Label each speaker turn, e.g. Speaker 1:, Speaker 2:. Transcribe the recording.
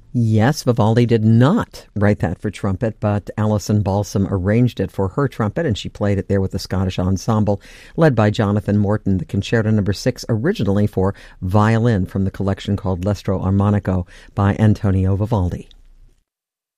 Speaker 1: Yes, Vivaldi did not write that for trumpet, but Alison Balsam arranged it for her trumpet, and she played it there with the Scottish Ensemble, led by Jonathan Morton. The Concerto No. 6, originally for violin from the collection called L'Estro Armonico by Antonio Vivaldi.